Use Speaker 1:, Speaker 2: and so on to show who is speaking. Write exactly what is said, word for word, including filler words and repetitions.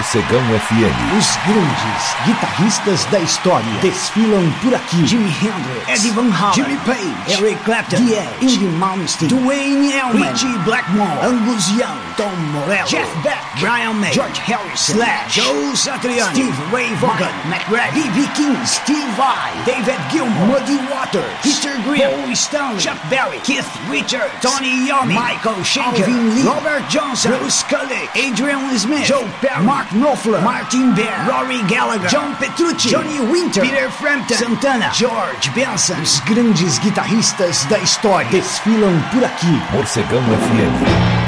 Speaker 1: Morcegão F M.
Speaker 2: Os grandes guitarristas da história desfilam por aqui.
Speaker 3: Jimi Hendrix, Eddie Van Halen,
Speaker 2: Jimmy Page,
Speaker 3: Eric Clapton,
Speaker 2: The Edge,
Speaker 3: Indy Malmsteen,
Speaker 2: Duane Allman,
Speaker 3: Ritchie Blackmore,
Speaker 2: Angus Young,
Speaker 3: Tom Morello,
Speaker 2: Jeff Beck,
Speaker 3: Brian May,
Speaker 2: George Harrison,
Speaker 3: Slash,
Speaker 2: Joe Satriani,
Speaker 3: Steve Ray Vaughan,
Speaker 2: Mike McRae, B B King, Steve Vai, David Gilmour, Muddy Waters, Peter Green, Paul Stanley,
Speaker 3: Chuck Berry,
Speaker 2: Keith Richards,
Speaker 3: Tony Iommi,
Speaker 2: Michael Schenker,
Speaker 3: Alvin Lee,
Speaker 2: Robert Johnson,
Speaker 3: Bruce Kulick,
Speaker 2: Adrian Smith,
Speaker 3: Joe Perry,
Speaker 2: Mark Knopfler,
Speaker 3: Martin Bear,
Speaker 2: Rory Gallagher,
Speaker 3: John Petrucci,
Speaker 2: Johnny Winter,
Speaker 3: Peter Frampton,
Speaker 2: Santana,
Speaker 3: George Benson.
Speaker 2: Os grandes guitarristas da história desfilam por aqui.
Speaker 1: Morcegão F M.